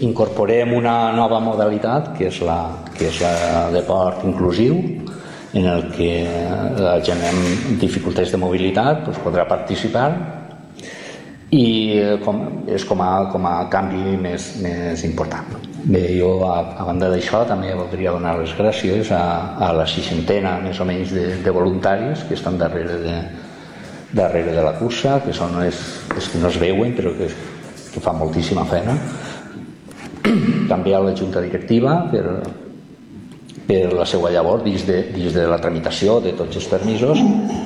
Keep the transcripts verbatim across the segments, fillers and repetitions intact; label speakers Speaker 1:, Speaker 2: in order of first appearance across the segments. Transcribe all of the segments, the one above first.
Speaker 1: incorporem una nova modalitat que és la, que és la de port inclusiu, en el que la gent amb dificultats de mobilitat doncs, podrà participar, i com, és com a, com a canvi més, més important. Bé, jo a, a banda d'això també voldria donar les gràcies a, a la seixantena més o menys de, de voluntaris que estan darrere de, darrere de la cursa, que són els, els que no es veuen però que, que fan moltíssima feina. També a la junta directiva per, per la seva llavor dins de, dins de la tramitació de tots els permisos,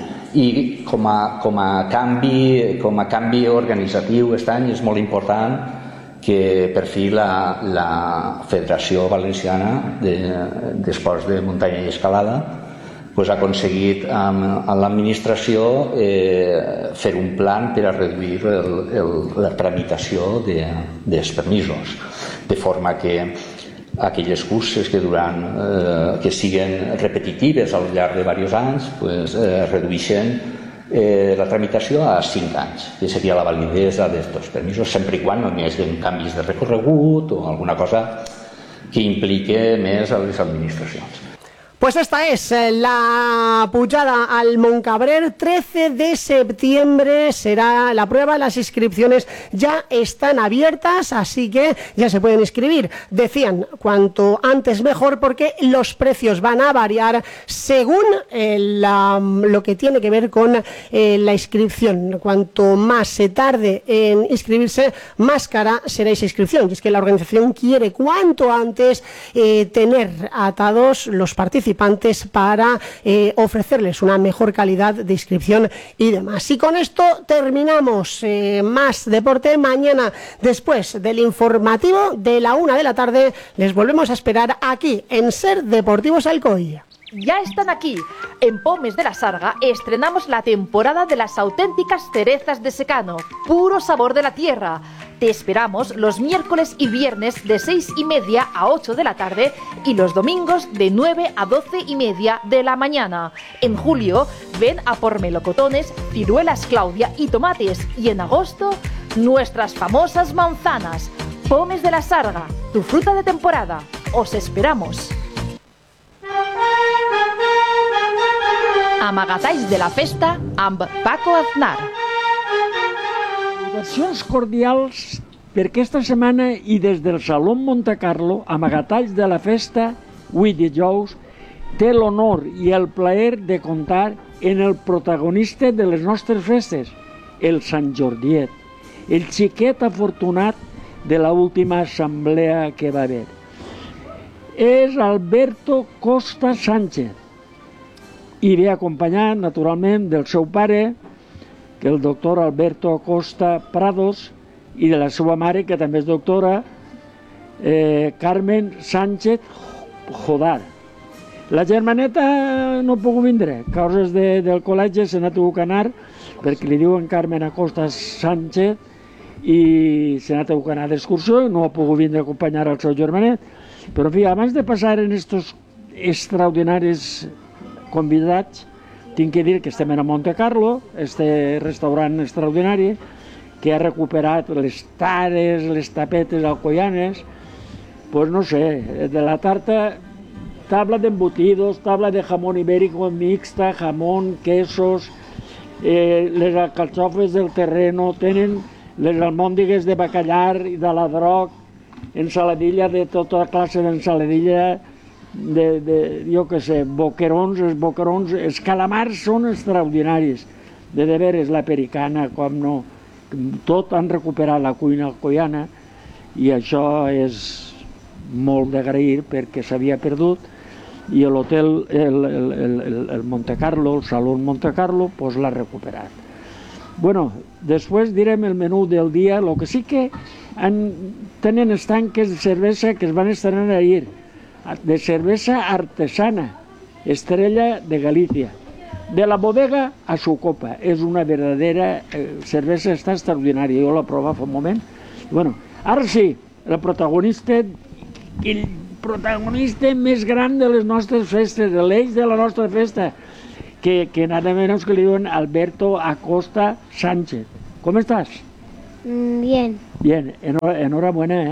Speaker 1: i com a, com a, canvi, com a canvi organitzatiu aquest any és molt important que per fi la, la Federació Valenciana d'Esports de, de Muntanya i Escalada pues, ha aconseguit amb, amb l'administració eh, fer un plan per a reduir el, el, la tramitació de, dels permisos, de forma que aquelles curses que, duran, eh, que siguen repetitives al llarg de diversos anys pues, eh, redueixen eh, la tramitació a cinc anys, que seria la validesa d'aquests permisos, sempre i quan no hi hagi canvis de recorregut o alguna cosa que implique més a les administracions.
Speaker 2: Pues esta es la pujada al Montcabrer, trece de septiembre será la prueba, las inscripciones ya están abiertas, así que ya se pueden inscribir. Decían, cuanto antes mejor, porque los precios van a variar según eh, la, lo que tiene que ver con eh, la inscripción. Cuanto más se tarde en inscribirse, más cara será esa inscripción. Y es que la organización quiere cuanto antes eh, tener atados los participantes para eh, ofrecerles una mejor calidad de inscripción y demás. Y con esto terminamos. Eh, más deporte mañana, después del informativo de la una de la tarde, les volvemos a esperar aquí en Ser Deportivos Alcoy.
Speaker 3: Ya están aquí. En Pomes de la Sarga estrenamos la temporada de las auténticas cerezas de secano, puro sabor de la tierra. Te esperamos los miércoles y viernes de seis y media a ocho de la tarde y los domingos de nueve a doce y media de la mañana. En julio ven a por melocotones, ciruelas Claudia y tomates, y en agosto nuestras famosas manzanas. Pomes de la Sarga, tu fruta de temporada. Os esperamos. Amagatalls de la festa amb Paco Aznar.
Speaker 4: Salutacions cordials per aquesta setmana i des del Saló Montecarlo, Amagatalls de la festa, avui dijous, té l'honor i el plaer de comptar en el protagonista de les nostres festes, el Sant Jordiet, el xiquet afortunat de l'última assemblea que va haver. És Alberto Costa Sánchez, i ve acompanyat, naturalment, del seu pare, que el doctor Alberto Costa Prados, i de la seva mare, que també és doctora, eh, Carmen Sánchez Jodar. La germaneta no ha pogut vindre, causes de, del col·legi se n'ha tingut que anar, perquè li diuen Carmen Acosta Sánchez, i se n'ha tingut que anar d'excursió i no ha pogut vindre a acompanyar el seu germanet. Però, en fi, abans de passar en estos extraordinaris convidats, tinc que dir que estem a Monte Carlo, este restaurant extraordinari que ha recuperat les tares, les tapetes alcoyanes, pues no sé, de la tarta, tabla d'embutidos, tabla de jamón ibérico mixta, jamón, quesos, eh, les alcachofes del terreno, tenen les almòndigues de bacallar i de ladroc, ensaladilla de tota classe d'ensaladilla, de, de, jo què sé, boquerons, els boquerons, els calamars són extraordinaris, de de veres la pericana, com no, tot han recuperat la cuina alcoiana i això és molt d'agrair perquè s'havia perdut i l'hotel, el, el, el, el Monte Carlo, el Saló Monte Carlo, pues l'ha recuperat. Bueno, després direm el menú del dia, el que sí que han, tenen estanques de cervesa que es van estrenar ahir, de cervesa artesana, Estrella de Galícia, de la bodega a su copa. És una verdadera eh, cervesa, està extraordinària, jo la provava fa un moment. Bueno, ara sí, el protagonista, el protagonista més gran de les nostres festes, de l'eix de la nostra festa, que, que nada menos que li diuen Alberto Acosta Sánchez. ¿Cómo estás?
Speaker 5: Mm, bien.
Speaker 4: Bien, enhorabuena, ¿eh?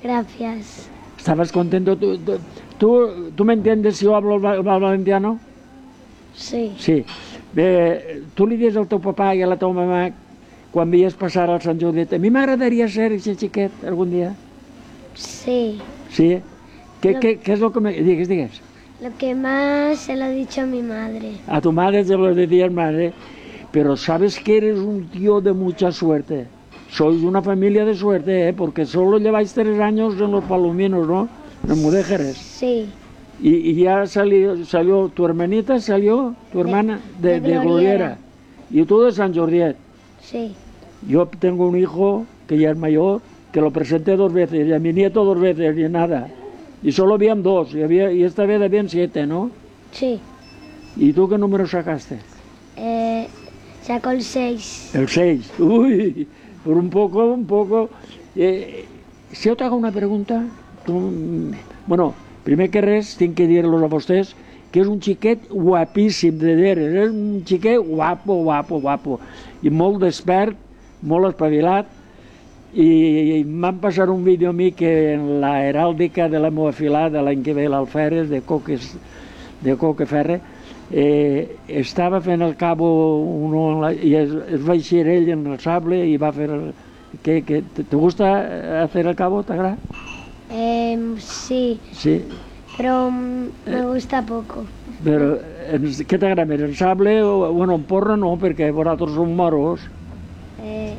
Speaker 5: Gracias.
Speaker 4: ¿Estabas contento? ¿Tú, tú, tú, tú me entiendes si yo hablo el, el valenciano?
Speaker 5: Sí.
Speaker 4: Sí. Bé, tu li dius al teu papà i a la teva mamà quan veies passar al Sant Judit, a mi m'agradaria ser aquest xiquet algun dia?
Speaker 5: Sí.
Speaker 4: Sí? ¿Qué,
Speaker 5: Lo-
Speaker 4: qué, qué es lo que me... Digues, digues.
Speaker 5: Lo que más se lo he dicho a mi madre.
Speaker 4: A tu madre se lo decías madre, pero sabes que eres un tío de mucha suerte. Sois una familia de suerte, ¿eh? Porque solo lleváis tres años en los Palominos, ¿no? En Mudéjares.
Speaker 5: Sí.
Speaker 4: Y, y ya salió, salió tu hermanita, salió tu hermana de,
Speaker 5: de
Speaker 4: de Gloriera.
Speaker 5: Gloriera.
Speaker 4: Y tú de San Jordiet.
Speaker 5: Sí.
Speaker 4: Yo tengo un hijo que ya es mayor, que lo presenté dos veces, y a mi nieto dos veces, y nada. Y solo habían dos, y, había, y esta vez habían siete, ¿no?
Speaker 5: Sí.
Speaker 4: ¿Y tú qué número sacaste?
Speaker 5: Eh, sacó el seis.
Speaker 4: El seis. Uy, por un poco, un poco. Eh, si yo te hago una pregunta, tu, bueno, primer que res, tinc que dir-los a vostès que és un xiquet guapíssim, de veres, és un xiquet guapo, guapo, guapo, i molt despert, molt espavilat, i, i m'han passat un vídeo a mi que en la heràldica de la meva filada, l'any que ve l'Alferes, de Coques, de Coqueferre, eh, estava fent el cabo uno, i es, es va eixir ell en el sable i va fer el... ¿Qué, qué, te, ¿Te gusta hacer el cabo? ¿Te agrada?
Speaker 5: Eh, sí,
Speaker 4: Sí.
Speaker 5: pero mm, me gusta poco.
Speaker 4: Però en- què t'agrada més, en sable o... Bueno, en porra no, perquè vosaltres som moros.
Speaker 5: Eh,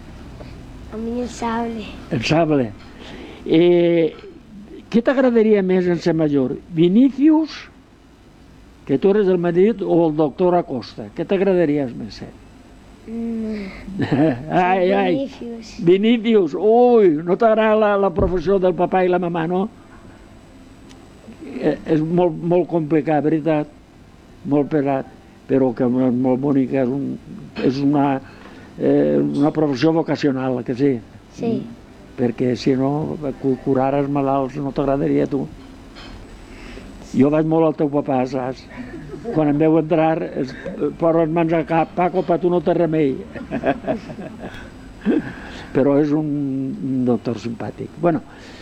Speaker 5: a mí el sable.
Speaker 4: En sable. Eh, què t'agradaria més en ser major? Vinícius, que tu eres del Madrid, o el doctor Acosta? Què t'agradaria més ser?
Speaker 5: Mm,
Speaker 4: ai, ai.
Speaker 5: Vinicius.
Speaker 4: Vinícius, ui, no t'agrada la, la professió del papà i la mamà, no? Eh, és molt, molt complicat, veritat, molt pesat, però que és molt bonica, és, un, és una, eh, una professió vocacional, que sí?
Speaker 5: Sí.
Speaker 4: Perquè si no, cu- curar els malalts no t'agradaria a tu. Jo vaig molt al teu papà, saps? Quan em veu entrar, es posa les mans al cap, Paco, pa tu no té remei. Però és un, un doctor simpàtic. Bueno,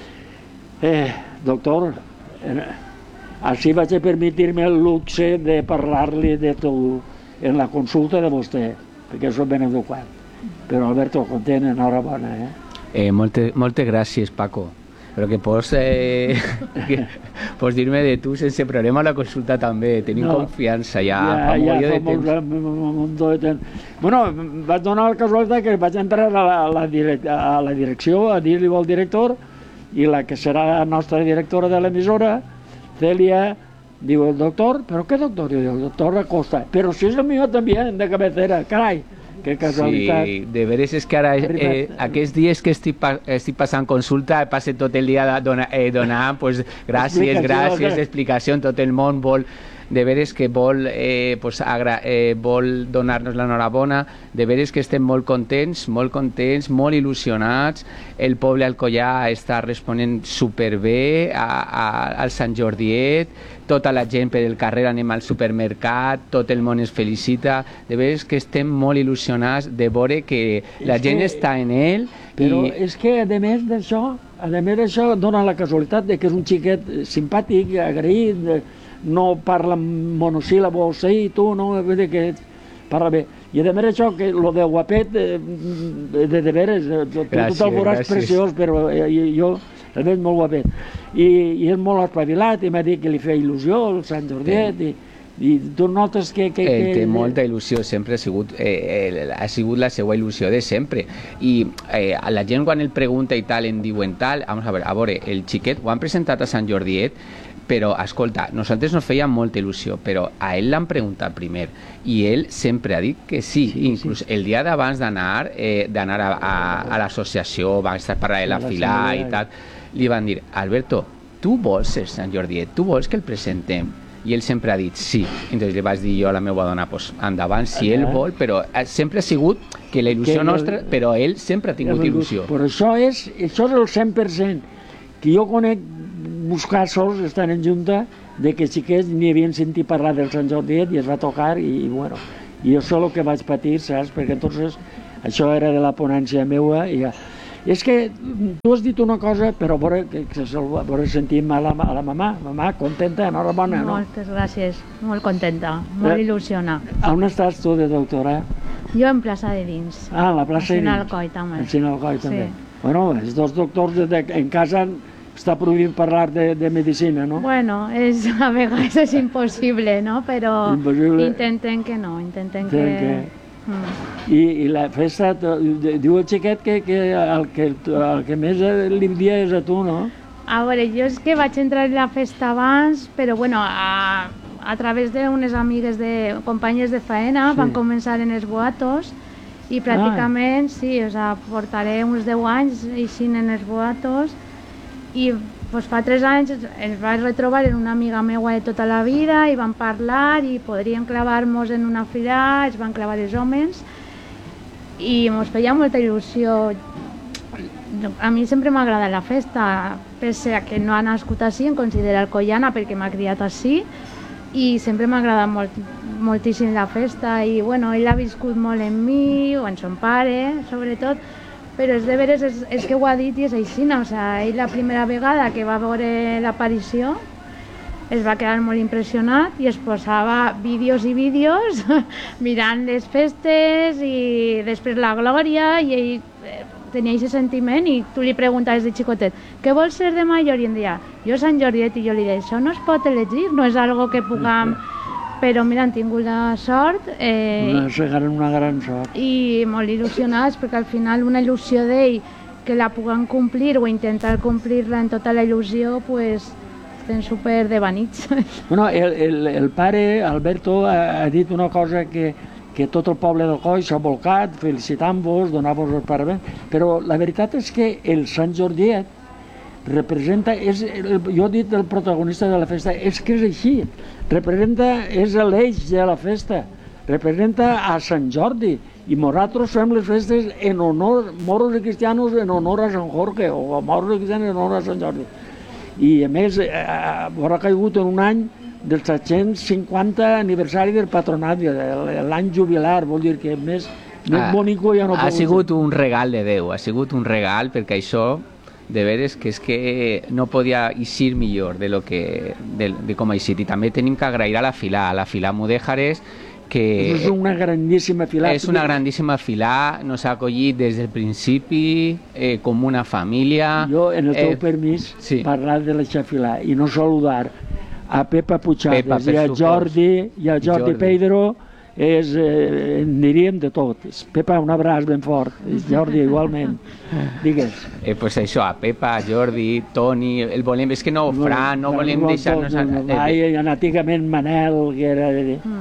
Speaker 4: eh, doctor, eh, així vaig a permitir-me el luxe de parlar-li de tu en la consulta de vostè, perquè soc ben educat. Però Alberto, content, enhorabona, eh?
Speaker 1: Eh, moltes, moltes gràcies, Paco. Però que pots, eh, que pots dir-me de tu sense problema a la consulta també. Tenim
Speaker 4: No.
Speaker 1: confiança, ja,
Speaker 4: ja,
Speaker 1: fa
Speaker 4: ja
Speaker 1: molt
Speaker 4: fa
Speaker 1: de
Speaker 4: molt,
Speaker 1: temps.
Speaker 4: un munt de temps. Bueno, vaig donar la casualitat que vaig entrar a la, a la, direc a la direcció a dir-li al director, i la que serà la nostra directora de l'emissora, Celia, diu el doctor, però què doctor? Diu el doctor Acosta, però si és el meu també, de cabecera, carai, que casualitat.
Speaker 1: Sí, de veres és que ara, eh,
Speaker 4: Arribat.
Speaker 1: aquests dies que estic, pa estic passant consulta, passe tot el dia dona, eh, donant pues, gràcies,
Speaker 4: Explicació,
Speaker 1: gràcies,
Speaker 4: eh?
Speaker 1: explicació, tot el món vol, de veres que vol, eh, pues, agra eh, vol donar-nos l'enhorabona, de veres que estem molt contents, molt contents, molt il·lusionats, el poble alcoià està responent superbé a, a, al Sant Jordiet, tota la gent per el carrer anem al supermercat, tot el món es felicita, de veres que estem molt il·lusionats de veure que la
Speaker 4: És
Speaker 1: gent
Speaker 4: que-
Speaker 1: està en ell
Speaker 4: Però
Speaker 1: i
Speaker 4: és que, a més d'això, a més d'això, dona la casualitat de que és un xiquet simpàtic, agraït, eh, no parla en monosíl·labos, sí, tu, no, vull dir que parla bé. I a més d'això, que lo de guapet, eh, de, de veres, eh, tu
Speaker 1: Gràcies,
Speaker 4: tot el veuràs
Speaker 1: gràcies.
Speaker 4: preciós, però eh, jo el veig molt guapet. I, I és molt espavilat, i m'ha dit que li feia il·lusió el Sant Jordiet, i, i tu notes que... que,
Speaker 1: ell
Speaker 4: que
Speaker 1: té molta il·lusió, sempre ha sigut, eh, eh, ha sigut la seva il·lusió de sempre. I eh, a la gent quan el pregunta i tal, en diuen tal, vamos a veure, a veure, el xiquet ho han presentat a Sant Jordiet, però, escolta, nosaltres nos feia molta il·lusió, però a ell l'han preguntat primer, i ell sempre ha dit que sí,
Speaker 4: Sí,
Speaker 1: inclús
Speaker 4: sí.
Speaker 1: el dia d'abans d'anar eh, d'anar a, a, a l'associació, van estar parlant de la
Speaker 4: Sí, la
Speaker 1: fila i
Speaker 4: assemblea.
Speaker 1: tal, li van dir, Alberto, tu vols ser Sant Jordiet, tu vols que el presentem? I ell sempre ha dit sí. Entonces li vaig dir jo a la meva dona, pues, endavant, si ell
Speaker 4: Endavant.
Speaker 1: vol, però eh, sempre ha sigut que la il·lusió
Speaker 4: Que el-
Speaker 1: nostra, però ell sempre ha tingut il·lusió.
Speaker 4: Però això és, això és el cent per cent. Que jo conec uns casos, estan en junta, de que xiquets ni havien sentit parlar del Sant Jordiet i es va tocar i, bueno, i això és el que vaig patir, saps? Perquè entonces això era de la ponència meua i, És que tu has dit una cosa, però a veure, que, que se'l- a veure sentim a la, a la mamà. Mamà, contenta, enhorabona, no?
Speaker 6: Moltes gràcies, molt contenta, molt
Speaker 4: Eh.
Speaker 6: il·lusiona.
Speaker 4: On estàs tu de doctora?
Speaker 6: Jo en plaça de dins.
Speaker 4: Ah, a la plaça
Speaker 6: A
Speaker 4: de dins.
Speaker 6: Sinalcoi, també.
Speaker 4: En Sinalcoi,
Speaker 6: Sí.
Speaker 4: també. Bueno, els dos doctors de, en casa està prohibit parlar de, de medicina, no?
Speaker 6: Bueno, és, a vegades és impossible, no? Però
Speaker 4: Impossible.
Speaker 6: intenten que no, intenten que...
Speaker 4: Intenten que-
Speaker 6: Mm.
Speaker 4: I, i la festa, t- diu el xiquet que, que, el, que el que més li dia és a tu, no?
Speaker 6: A veure, jo és que vaig entrar en la festa abans, però bueno, a, a través d'unes amigues, de companyes de faena,
Speaker 4: Sí.
Speaker 6: van començar en els boatos i pràcticament, sí, o sea, portaré uns deu anys així en els boatos i pues, fa tres anys ens vaig retrobar en una amiga meua de tota la vida i vam parlar i podríem clavar-nos en una fila, es van clavar els homes i ens feia molta il·lusió. A mi sempre m'ha agradat la festa, pese a que no ha nascut així, em considero alcoiana perquè m'ha criat així i sempre m'ha agradat molt, moltíssim la festa i bueno, ell ha viscut molt en mi o en son pare, sobretot, però és de veres, és, és que ho ha dit i és així, no? O sea, ell la primera vegada que va veure l'aparició es va quedar molt impressionat i es posava vídeos i vídeos mirant les festes i després la glòria i ell eh, tenia aquest sentiment i tu li preguntaves de xicotet què vols ser de major? I em deia jo Sant Jordiet i jo li deia això no es pot elegir, no és algo que puguem... Però mira, han tingut la sort eh,
Speaker 4: Una, gran- una gran sort.
Speaker 6: i molt il·lusionats perquè al final una il·lusió d'ell que la puguen complir o intentar complir-la en tota la il·lusió pues estem super devanits.
Speaker 4: Bueno, el, el, el pare, Alberto, ha, ha dit una cosa que, que tot el poble del Coi s'ha volcat, felicitant-vos, donar-vos els paraments, però la veritat és que el Sant Jordiet representa, és, el, jo he dit el protagonista de la festa, és que és així, representa, és l'eix de la festa, representa a Sant Jordi, i nosaltres fem les festes en honor, moros i cristianos en honor a Sant Jorge, o moros i cristianos en honor a Sant Jordi. I a més, eh, haurà caigut en un any del set-cents cinquanta aniversari del patronat, l'any jubilar, vol dir que més, més
Speaker 7: Ah,
Speaker 4: bonico ja no
Speaker 7: ha
Speaker 4: pot
Speaker 7: sigut
Speaker 4: ser.
Speaker 7: un regal de Déu, ha sigut un regal perquè això de veres que és que no podia eixir millor de, lo que, de, de com ha eixit. I també tenim que agrair a la Filà, a la Filà Mudèjares, que
Speaker 4: És una grandíssima filà.
Speaker 7: és una grandíssima filà, nos ha acollit des del principi eh, com una família.
Speaker 4: Jo, en el teu
Speaker 7: eh,
Speaker 4: permís,
Speaker 7: sí.
Speaker 4: parlar de la xafilà i no saludar a Pepa Puigades
Speaker 7: Pepa, per
Speaker 4: i a
Speaker 7: supòs.
Speaker 4: Jordi i a Jordi,
Speaker 7: Jordi.
Speaker 4: Pedro, és, eh, en diríem de tot. Pepa, un abraç ben fort. I Jordi, igualment. Digues.
Speaker 7: Eh, pues això, a Pepa, a Jordi, Toni, el volem, és que no, Fran, no volem deixar-nos...
Speaker 4: No, no, no, ai, antigament Manel, que era...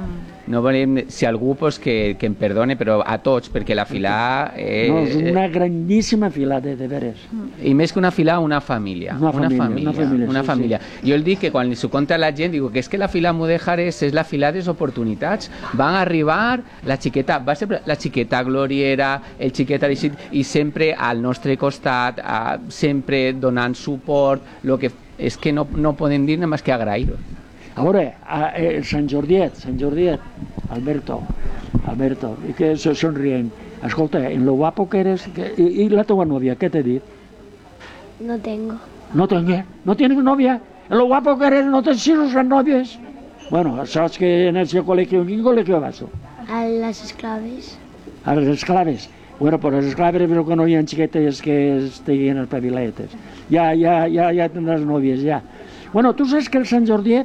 Speaker 7: No volem, si algú pues, que, que em perdone, però a tots, perquè la filà... Eh,
Speaker 4: No, és una grandíssima filà, de, de veres.
Speaker 7: I més que una filà, una família.
Speaker 4: Una família, una família,
Speaker 7: una
Speaker 4: sí,
Speaker 7: família. Jo el dic que quan li s'ho conta a la gent, dic que és que la filà Mudèjares és la filà de les oportunitats. Van arribar, la xiqueta, va ser la xiqueta gloriera, el xiquet Aleixit, i sempre al nostre costat, a, sempre donant suport, lo que és que no, no podem dir només que agrair-ho.
Speaker 4: A veure, a, eh, Sant Jordiet, Sant Jordiet, Alberto, Alberto, i que se sonrient. Escolta, en lo guapo que eres, que, i, i la teua novia, què t'he dit?
Speaker 5: No tengo.
Speaker 4: No tengo, no tienes novia. En lo guapo que eres, no tens hijos, novias. Bueno, saps que en el seu col·lectiu, en quin col·lectiu vas tu?
Speaker 5: A las esclaves.
Speaker 4: A les esclaves. Bueno, pues les esclaves veu que no hi ha xiquetes que estiguin espaviletes. Ja, ja, ja, ja tindràs nòvies, ja. Bueno, tu saps que el Sant Jordiet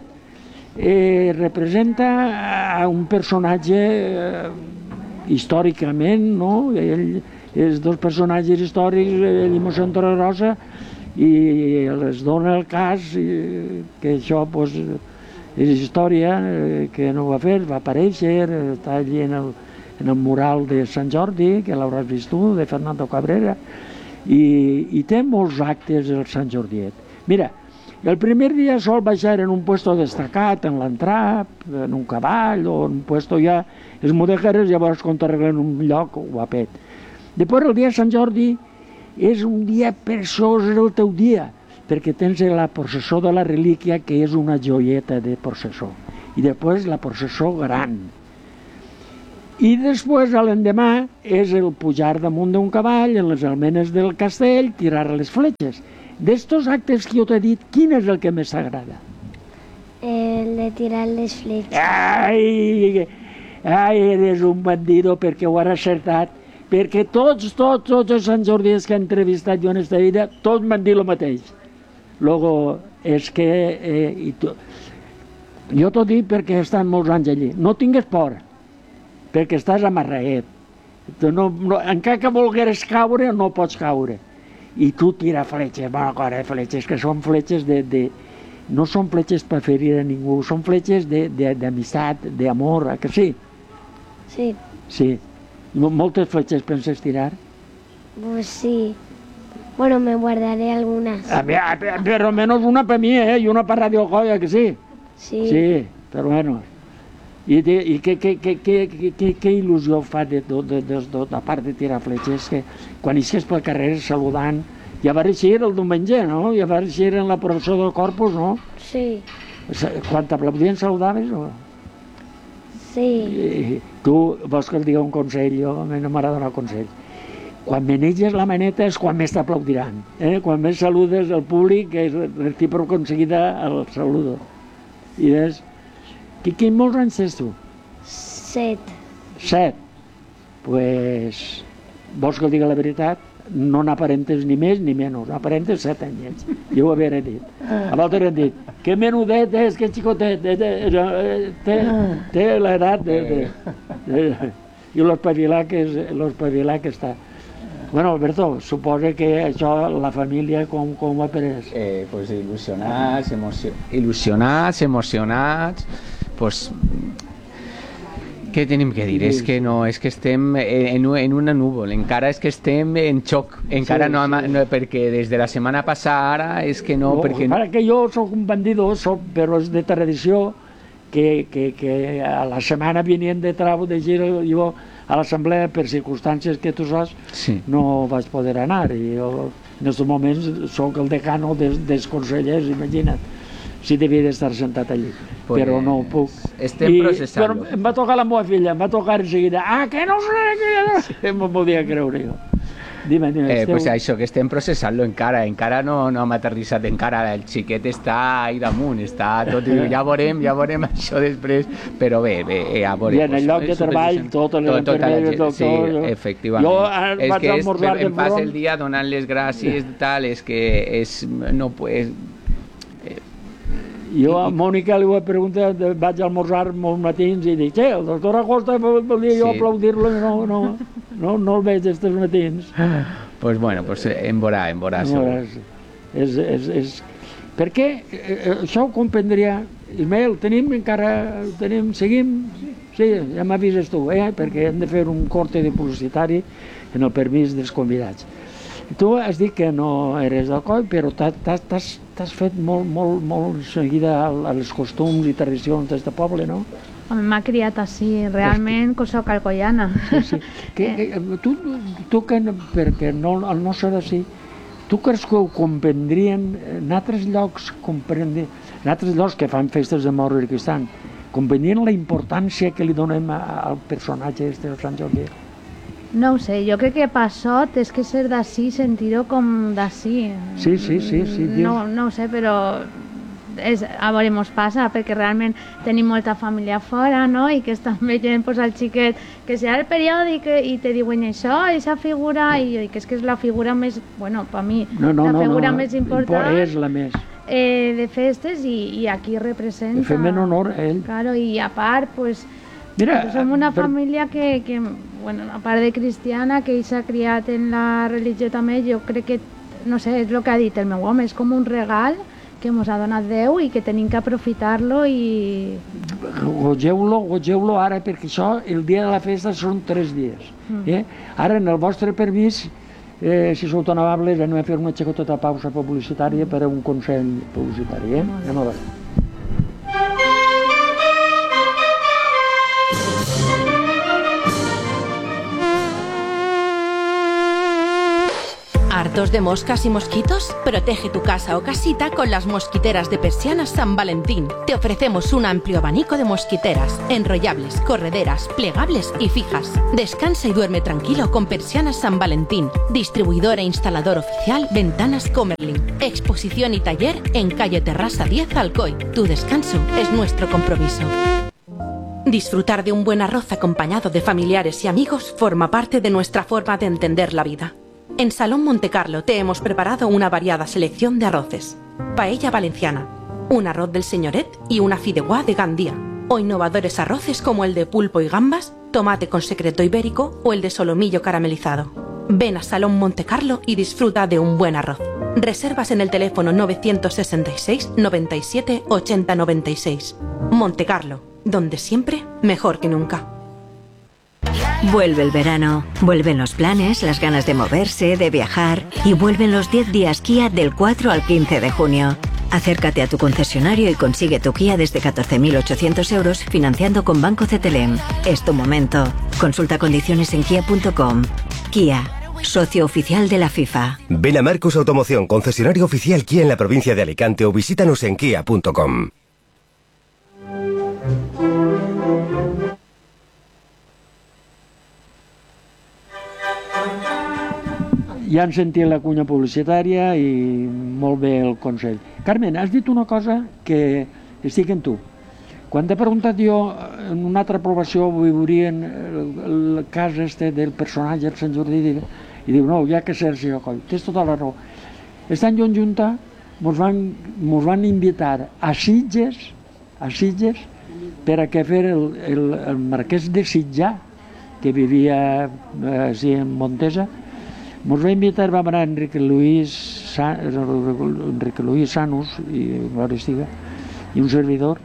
Speaker 4: eh, representa a un personatge eh, històricament, no? Ell és dos personatges històrics, ell i mossèn Torregrossa, i els dona el cas eh, que això pues, és història, eh, que no ho va fer, va aparèixer, eh, està allí en el, en el mural de Sant Jordi, que l'hauràs vist tu, de Fernando Cabrera, i, i té molts actes el Sant Jordiet. Mira, el primer dia sol baixar en un puesto destacat, en l'entrada, en un cavall o en un puesto ja, els mudèjares llavors quan t'arreglen un lloc guapet. Després el dia de Sant Jordi és un dia preciós, és el teu dia, perquè tens la processó de la relíquia, que és una joieta de processó, i després la processó gran. I després, a l'endemà, és el pujar damunt d'un cavall, en les almenes del castell, tirar les fletxes. D'estos actes que jo t'he dit, quin és el que més t'agrada?
Speaker 5: El de tirar les fletxes.
Speaker 4: Ai, ai, eres un bandido perquè ho has acertat. Perquè tots, tots, tots els Sant Jordis que he entrevistat jo en esta vida, tots m'han dit el mateix. Luego, és que... Eh, i tu, jo t'ho dic perquè he estat molts anys allí. No tingues por, perquè estàs amarraet. No, no, encara que volgueres caure, no pots caure. I tu tira fletxes, bona cosa, fletxes, que són fletxes de... de no són fletxes per ferir a ningú, són fletxes d'amistat, d'amor, que sí?
Speaker 5: Sí.
Speaker 4: Sí. ¿Moltes fletxes penses tirar?
Speaker 5: Pues sí. Bueno, me guardaré algunas.
Speaker 4: A ver, pero menos una para mí, ¿eh? Y una para Radio Colla, que sí.
Speaker 5: Sí.
Speaker 4: Sí, pero bueno. I, de, i què, què, què, què, què, què il·lusió fa de tot, de, de, de, a part de tirar fletxes, que quan isques pel carrer saludant, ja va eixir el diumenge, no? Ja va eixir en la processó del Corpus, no?
Speaker 5: Sí.
Speaker 4: Quan t'aplaudien saludaves, o...?
Speaker 5: Sí.
Speaker 4: I, tu vols que et digui un consell? Jo a mi no m'agrada donar consell. Quan meneges la maneta és quan més t'aplaudiran. Eh? Quan més saludes al públic és recíproc en seguida el saludo. I és... Quins molts anys tens tu?
Speaker 5: Set.
Speaker 4: Set. Pues, vols que et digui la veritat? No n'aparentes ni més ni menys, n'aparentes set anyets. Jo ho havia dit. A l'altre han dit, que menudet és, que xicotet, té, té l'edat de... de, de i l'espavilar que, que està. Bueno, Alberto, suposa que això, la família, com, com ho ha pres?
Speaker 7: Eh, pues il·lusionats, emocio... il·lusionats, emocionats, pues... Què tenim que dir? Sí, és que no, és que estem en, en una núvol, encara és que estem en xoc, encara sí, no, sí. no, perquè des de la setmana passada ara és que no, no perquè...
Speaker 4: Ara que jo soc un bandido, soc, però és de tradició que, que, que a la setmana venien de trau de gir jo a l'assemblea per circumstàncies que tu saps, sí. No vaig poder anar i jo en aquests moments soc el decano dels, dels consellers, imagina't. Sí, devia d'estar sentat allí, pues, però no puc.
Speaker 7: Estem processant-lo.
Speaker 4: Però em va tocar la meva filla, em va tocar en seguida, ah, que no sé, que no sé, m'ho podia creure jo. Dime, dime,
Speaker 7: eh, esteu... pues això, que estem processant-lo encara, encara no, no hem aterrissat encara, el xiquet està ahí damunt, està tot, ja veurem, ja veurem això després, però bé, bé, ja veurem.
Speaker 4: I en el lloc de treball, totes les enfermeres, doctors...
Speaker 7: Sí, efectivament. Jo és que és, em passa el dia donant les gràcies, tal, és que és, no pues,
Speaker 4: jo a Mònica li vaig preguntar, vaig almorzar molts matins i dic, eh, el doctor Acosta volia jo sí. aplaudir-lo i no, no, no, no el veig estos matins.
Speaker 7: Pues bueno, pues en veurà, en veurà.
Speaker 4: És, és, és, és... Perquè eh, això ho comprendria, Ismael, tenim encara, tenim, seguim, sí, ja m'avises tu, eh, perquè hem de fer un corte de publicitari en el permís dels convidats. Tu has dit que no eres d'Alcoi, però t'has fet molt, molt, molt seguida a les costums i tradicions d'aquest poble, no?
Speaker 6: M'ha criat així, realment que soc alcoiana.
Speaker 4: Sí, sí. Que, que, tu, tu que, perquè no, el nostre d'ací, tu creus que ho comprendrien en altres llocs, comprendrien, en altres llocs que fan festes de mort i Cristant, comprendrien la importància que li donem al personatge este de Sant Jordi?
Speaker 6: No ho sé, jo crec que per sort és que ser d'ací, sentir-ho com d'ací.
Speaker 4: Sí, sí, sí. sí
Speaker 6: no, no ho sé, però és, a veure, mos passa, perquè realment tenim molta família fora, no?, i que estan veient pues, el xiquet, que serà el periòdic i te diuen això, aquesta figura, i jo dic, és que és la figura més, bueno, per mi,
Speaker 4: no, no,
Speaker 6: la figura
Speaker 4: no, no,
Speaker 6: més important
Speaker 4: és la més.
Speaker 6: Eh, de festes i, i aquí representa.
Speaker 4: Fem en honor a ell.
Speaker 6: Claro, i a part, pues,
Speaker 4: mira,
Speaker 6: som una
Speaker 4: per...
Speaker 6: família que, que, bueno, a part de cristiana, que s'ha criat en la religió també, jo crec que, no sé, és el que ha dit el meu home, és com un regal que ens ha donat Déu i que tenim que aprofitar-lo i...
Speaker 4: Gogeu-lo, gogeu-lo ara, perquè això, el dia de la festa són tres dies. Mm. Eh? Ara, en el vostre permís, eh, si sou tan amables, anem a fer una xicoteta pausa publicitària per a un consell publicitari. Eh? Anem a veure.
Speaker 8: ¿Hartos de moscas y mosquitos? Protege tu casa o casita con las mosquiteras de Persianas San Valentín. Te ofrecemos un amplio abanico de mosquiteras, enrollables, correderas, plegables y fijas. Descansa y duerme tranquilo con Persianas San Valentín. Distribuidor e instalador oficial Ventanas Comerlin. Exposición y taller en calle Terrassa diez Alcoy. Tu descanso es nuestro compromiso. Disfrutar de un buen arroz acompañado de familiares y amigos forma parte de nuestra forma de entender la vida. En Salón Montecarlo te hemos preparado una variada selección de arroces. Paella valenciana, un arroz del señoret y una fideuá de Gandía. O innovadores arroces como el de pulpo y gambas, tomate con secreto ibérico o el de solomillo caramelizado. Ven a Salón Montecarlo y disfruta de un buen arroz. Reservas en el teléfono novecientos sesenta y seis, noventa y siete, ochenta, noventa y seis. Montecarlo, donde siempre mejor que nunca.
Speaker 9: Vuelve el verano, vuelven los planes, las ganas de moverse, de viajar y vuelven los diez días Kia del cuatro al quince de junio. Acércate a tu concesionario y consigue tu Kia desde catorce mil ochocientos euros financiando con Banco C T L M. Es tu momento. Consulta condiciones en kia punto com. Kia, socio oficial de la FIFA.
Speaker 10: Ven a Marcos Automoción, concesionario oficial Kia en la provincia de Alicante o visítanos en kia punto com.
Speaker 4: Ja han sentit la cunya publicitària i molt bé el consell. Carmen, has dit una cosa que estic en tu. Quan t'he preguntat jo en una altra aprovació veurien el, el cas este del personatge del Sant Jordi i diu, no, ja que Sergi Coll, tens tota la raó. Aquest any en Junta mos van, mos van invitar a Sitges, a Sitges per a que fer el, el, el marquès de Sitjà, que vivia eh, sí, en Montesa. Mos va invitar, vam anar Enrique Luis, San, Enrique Luis Sanus, i, i un servidor,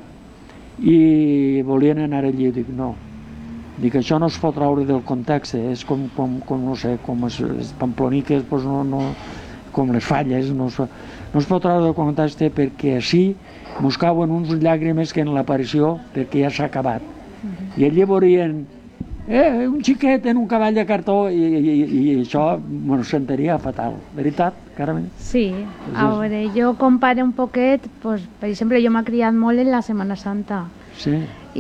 Speaker 4: i volien anar allí. Dic, no, dic, això no es pot traure del context, és com, com, com no sé, com es, es pamploniques, pues no, no, com les falles, no es, no es pot treure del context perquè així mos cauen uns llàgrimes que en l'aparició, perquè ja s'ha acabat. I allí veurien Eh, un xiquet en un cavall de cartó i, i, i això bueno, sentaria fatal. Veritat, Carmen?
Speaker 6: Sí, a veure, jo compare un poquet, pues, per exemple, jo m'he criat molt en la Setmana Santa.
Speaker 4: Sí.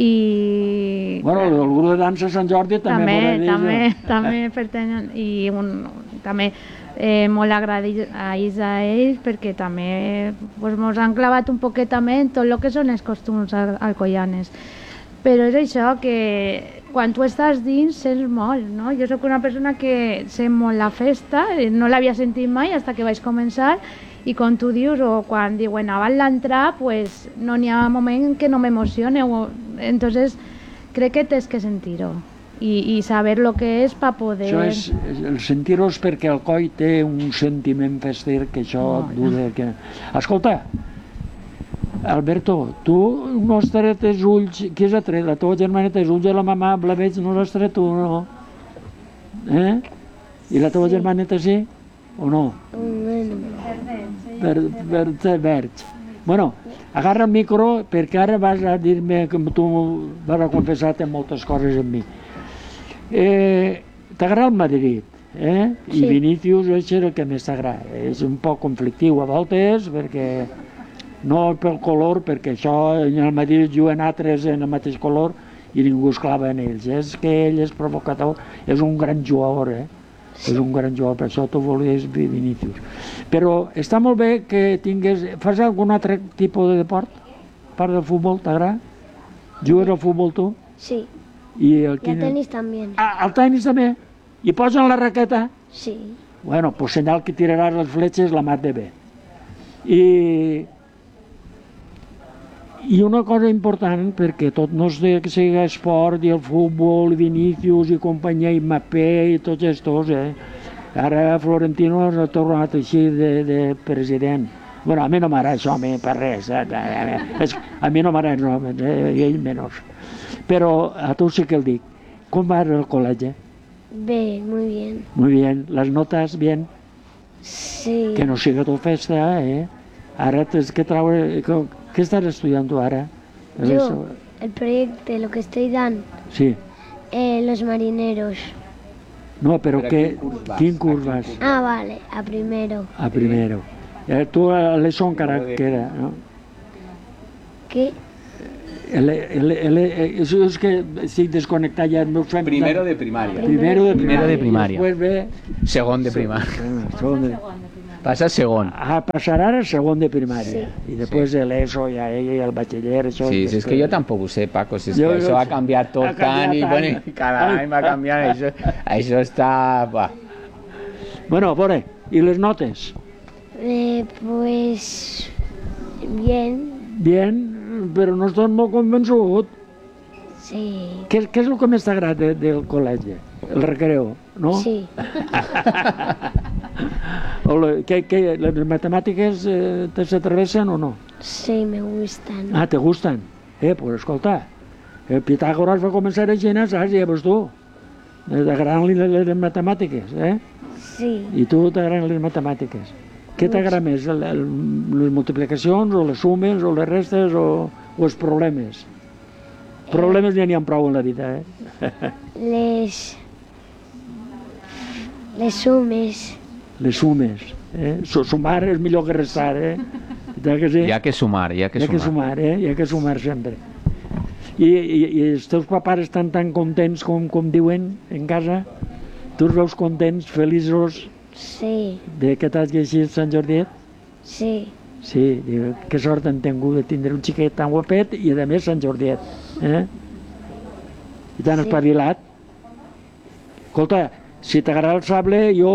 Speaker 6: I...
Speaker 4: Bueno, el grup de dansa Sant Jordi també...
Speaker 6: També, també, també pertanyen, i un, també eh, molt agraïts a ells, a ells perquè també pues, mos han clavat un poquet també en tot el que són els costums alcoianes. Però és això, que quan tu estàs dins sents molt, no? Jo sóc una persona que sent molt la festa, no l'havia sentit mai fins que vaig començar, i com tu dius, o quan diuen abans l'entrar, pues no n'hi ha moment que no m'emocione, entonces crec que tens que sentir-ho i, i saber lo que és per poder...
Speaker 4: Això és, el sentir-ho és perquè el coi té un sentiment fester que això no, et du de... Que... Escolta, Alberto, tu no has tret els ulls, qui has tret? La teva germaneta, els ulls de la mamà, la veig, no l'has tret tu, no? Eh? I la teva sí. Germaneta sí? O no? Per, per, per verds. Bueno, agarra el micro perquè ara vas a dir-me que tu vas a confessar-te moltes coses amb mi. Eh, t'agrada el Madrid, eh? I sí. Vinícius és el que més t'agrada. És un poc conflictiu a voltes perquè... No pel color, perquè això en el Madrid juguen altres en el mateix color i ningú es clava en ells. És que ell és provocador, és un gran jugador, eh? És un gran jugador, per això tu volies Vinícius. Però està molt bé que tingues... Fas algun altre tipus de deport? A part del futbol, t'agrada? Jugues al futbol tu?
Speaker 5: Sí.
Speaker 4: I el,
Speaker 5: quin... el tenis també.
Speaker 4: Ah, el tenis també? I posen la raqueta?
Speaker 5: Sí.
Speaker 4: Bueno, pues senyal que tiraràs les fletxes la mar de bé. I... I una cosa important, perquè tot no és que sigui esport, i el futbol, Vinícius i companyia, i Mbappé i tots estos, eh? Ara Florentino s'ha tornat així de, de president. Bueno, a mi no m'agrada això, a mi per res. Eh? A mi no m'agrada, no, i ell menys. Però a tu sí que el dic. Com vas al col·legi?
Speaker 5: Bé, muy bien.
Speaker 4: Muy bien. ¿Las notas bien?
Speaker 5: Sí.
Speaker 4: Que no siga tu festa, eh? Ara tens que traure... ¿Qué estás estudiando ahora?
Speaker 5: Yo, el proyecto, lo que estoy dando.
Speaker 4: Sí.
Speaker 5: Eh, los marineros.
Speaker 4: No, però que, quin curs vas?
Speaker 5: Ah, vale, a primero.
Speaker 4: A primero. Eh, tu a l'ESO encara queda, no?
Speaker 5: ¿Qué?
Speaker 4: El, el, el, el, eso es que estic desconnectat ja.
Speaker 7: Primero de primària.
Speaker 4: Primero de
Speaker 7: Primero de primària.
Speaker 4: Després ve...
Speaker 7: Segon de primària.
Speaker 4: Segon de...
Speaker 7: Passa segon.
Speaker 4: Ah, passarà a segon de primària.
Speaker 5: Sí.
Speaker 4: I després sí. l'ESO i el batxiller, això...
Speaker 7: Sí, si és que jo tampoc ho sé, Paco, si és que jo, això ha canviat tot tant i bueno, cada any va canviant, això, això està... Va.
Speaker 4: Bueno, a veure, i les notes?
Speaker 5: Eh, pues... Bien.
Speaker 4: Bien, però no estàs molt convençut.
Speaker 5: Sí.
Speaker 4: Què, què és el que més t'agrada de, del col·legi? El recreo, no?
Speaker 5: Sí.
Speaker 4: o le, que, que, ¿las matemáticas eh, te se atravesan o no?
Speaker 5: Sí, me gustan.
Speaker 4: Ah, ¿te gustan? Eh, pues escolta, eh, Pitàgoras va començar a Xina, saps? Ja veus tu. T'agraden les, les matemàtiques, eh?
Speaker 5: Sí.
Speaker 4: I tu t'agraden les matemàtiques. Què t'agrada més? El, el, les multiplicacions, o les sumes, o les restes, o, o els problemes? Problemes ja n'hi ha prou en la vida, eh?
Speaker 5: Les... Les sumes.
Speaker 4: Les sumes. Eh? Sumar és millor que restar, eh? Que sí?
Speaker 7: Hi ha que sumar, hi ha que
Speaker 4: hi ha
Speaker 7: sumar.
Speaker 4: Que sumar, eh? Hi ha que sumar sempre. I, i, i els teus papares estan tan contents com, com diuen en casa? Tu els veus contents, feliços?
Speaker 5: Sí.
Speaker 4: De que t'has llegit Sant Jordiet?
Speaker 5: Sí.
Speaker 4: Sí, diu, que sort han tingut de tindre un xiquet tan guapet i a més Sant Jordiet. Eh? I tan sí. espavilat. Escolta, si t'agrada el sable, jo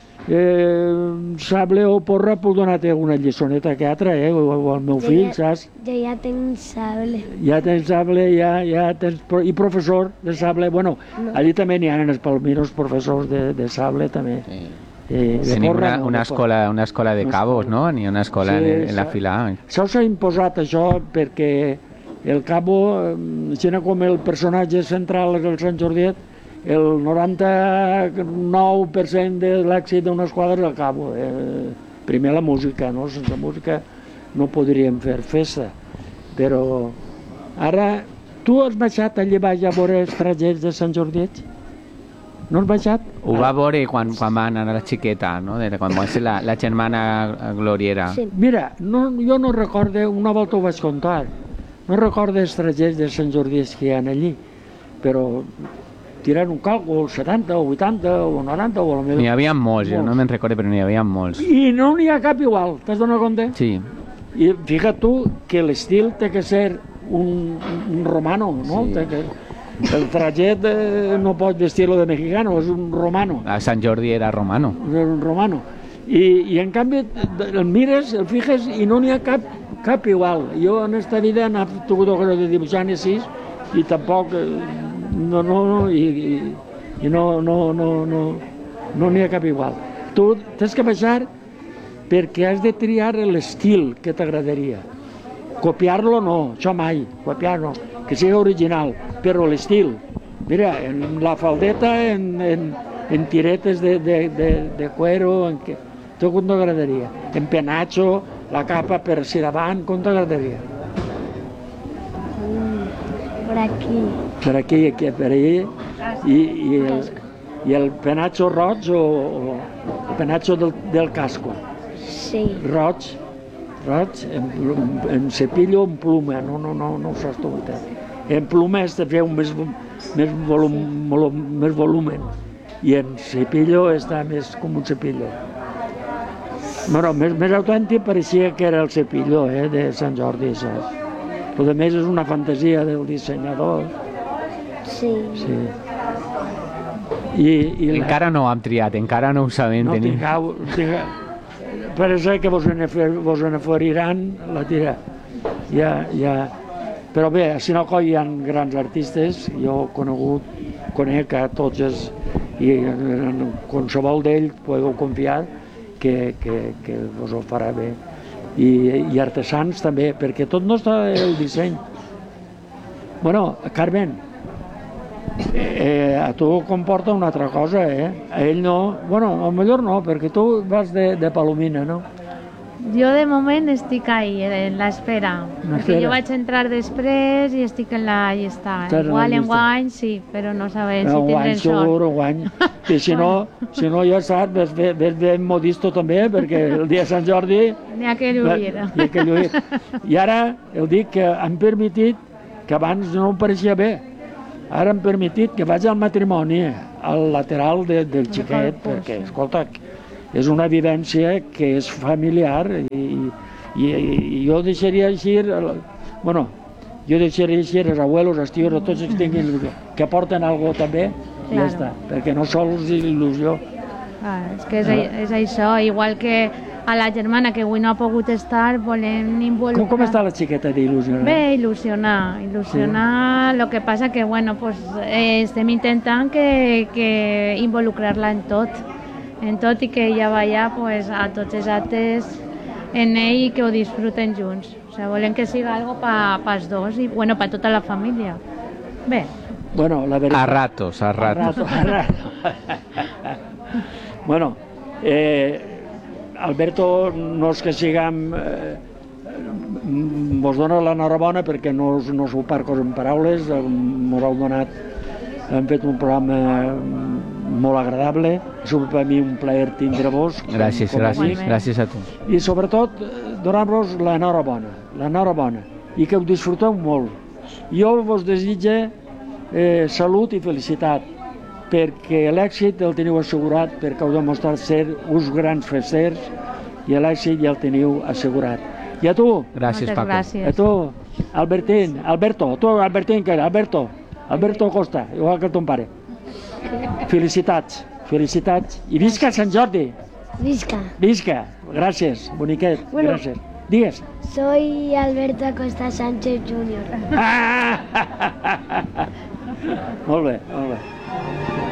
Speaker 4: eh, sable o porra puc donar-te una lliçoneta que altra, eh? O, o al meu
Speaker 5: Jo
Speaker 4: fill,
Speaker 5: ja,
Speaker 4: saps?
Speaker 5: Jo ja tinc sable.
Speaker 4: Ja tens sable, ja, ja tens... I professor de sable, bueno,
Speaker 5: No.
Speaker 4: allí també n'hi ha en els Palmiros professors de, de sable, també.
Speaker 7: Sí.
Speaker 4: Eh, de
Speaker 7: Tenim
Speaker 4: porra,
Speaker 7: una,
Speaker 4: no,
Speaker 7: una,
Speaker 4: de
Speaker 7: escola, una escola de cabos, no? Ni una escola
Speaker 4: Sí,
Speaker 7: en, en la
Speaker 4: això-
Speaker 7: fila.
Speaker 4: Això s'ha imposat, això, perquè el cabo, eh, sent com el personatge central és el Sant Jordiet, el noranta-nou per cent de l'èxit d'una esquadra és el cabo. Eh, primer la música, no? Sense música no podríem fer festa. Però ara, tu has baixat allà baix a veure els trajets de Sant Jordiet? No has baixat?
Speaker 7: Ho va veure quan, quan va anar a la xiqueta, no? De, quan va ser la, la germana Gloriera.
Speaker 5: Sí.
Speaker 4: Mira, no, jo no recorde, una volta ho vaig contar, no recorde els trajets de Sant Jordiet que hi ha allí, però tirant un càlcul, setanta o vuitanta o noranta o a la meva...
Speaker 7: N'hi havia molts, jo no me'n recordo, però n'hi havia molts.
Speaker 4: I no n'hi ha cap igual, t'has donat compte?
Speaker 7: Sí.
Speaker 4: I fíjate tu que l'estil té que ser un, un romano, no?
Speaker 7: Sí.
Speaker 4: Té que, el trajet eh, no pot vestir-lo de mexicano, és un romano.
Speaker 7: A Sant Jordi era romano.
Speaker 4: És un romano. I, i en canvi el mires, el fijes i no n'hi ha cap, cap igual. Jo en esta vida n'he tingut ocasió de dibuixar ni sis i tampoc eh, no, no, no, i, i, i no, no, no, no, no n'hi ha cap igual. Tu tens que baixar perquè has de triar l'estil que t'agradaria. Copiar-lo no, això mai, copiar-lo, que sigui original, però l'estil. Mira, en la faldeta, en, en, en tiretes de, de, de, de cuero, en que, tu com t'agradaria? En penacho, la capa per si davant, com t'agradaria?
Speaker 5: Mm, por aquí.
Speaker 4: Per aquí, aquí, per allà, i, i, el, i el penacho roig o, o el penacho del, del casco?
Speaker 5: Sí.
Speaker 4: Roig, roig, en, plum- en cepillo o en pluma, no, no, no, no ho saps tu. En pluma has de fer un més, més, volum, volum, més volumen i en cepillo està més com un cepillo. Bueno, més, més autèntic pareixia que era el cepillo eh, de Sant Jordi, saps? Però a més és una fantasia del dissenyador.
Speaker 5: Sí.
Speaker 4: Sí. I, i la-
Speaker 7: Encara no ho hem triat, encara no ho sabem
Speaker 4: no
Speaker 7: tenir.
Speaker 4: tingueu, tingueu, parece que vos en, vos en oferiran la tira. Ja, ja. Però bé, a Sinalcó hi ha grans artistes, jo he conegut, conec a tots els, i en qualsevol d'ells podeu confiar que, que, que vos ho farà bé. I, i artesans també, perquè tot no està el disseny. Bueno, Carmen, eh, a tu comporta una altra cosa, eh? A ell no, bueno, a millor no, perquè tu vas de, de Palomina, no?
Speaker 6: Jo de moment estic ahí, en l'espera, perquè jo vaig entrar després i estic en la llista. Igual en guany sí, però no sabem si tindrem sort.
Speaker 4: Segur, guany. I si no, si no ja saps, ves, ves, ves ben modisto també, perquè el dia de Sant Jordi...
Speaker 6: N'hi ha que lluir.
Speaker 4: N'hi ha que lluir. I ara el dic que han permetit, que abans no em pareixia bé, ara han permetit que vaig al matrimoni, al lateral de, del xiquet, perquè, escolta, és una vivència que és familiar i, i, i jo deixaria així, bueno, jo deixaria així els abuelos, els tios, tots els que tinguin que porten alguna cosa també, i ja està, perquè no sols il·lusió.
Speaker 6: Ah, és que és, és això, igual que a la germana que avui no ha pogut estar, volem involucrar...
Speaker 4: Com, com està la xiqueta d'il·lusionar?
Speaker 6: Bé, il·lusionar, il·lusionar, sí. Lo que passa que, bueno, pues, eh, estem intentant que, que involucrar-la en tot, en tot i que ella vaya pues, a tots els actes en ell i que ho disfruten junts. O sea, volem que siga algo pa, pels dos i bueno, pa tota la família. Bé.
Speaker 4: Bueno, la veritat...
Speaker 7: A ratos, a ratos.
Speaker 4: A ratos, a ratos. Bueno, eh, Alberto, no és que siguem... Eh, vos dono l'enhorabona perquè no, no sou parcos en paraules, mos heu donat, hem fet un programa molt agradable, és per mi un plaer tindre-vos.
Speaker 7: Gràcies, gràcies, gràcies a tu.
Speaker 4: I sobretot donar-vos l'enhorabona, l'enhorabona, i que ho disfruteu molt. Jo vos desitge eh, salut i felicitat, perquè l'èxit el teniu assegurat, perquè heu demostrat ser uns grans festers, i l'èxit ja el teniu assegurat. I a tu?
Speaker 7: Gràcies, Paco.
Speaker 6: Gràcies.
Speaker 4: A tu, Albertín, Alberto, tu, Albertín, que Alberto, Alberto Costa, igual que ton pare. Felicitats, felicitats. I visca Sant Jordi.
Speaker 5: Visca.
Speaker 4: Visca. Gràcies, boniquet,
Speaker 5: bueno,
Speaker 4: gràcies. Digues.
Speaker 5: Soy Alberto Acosta Sánchez júnior
Speaker 4: Ah! Molt bé, molt bé.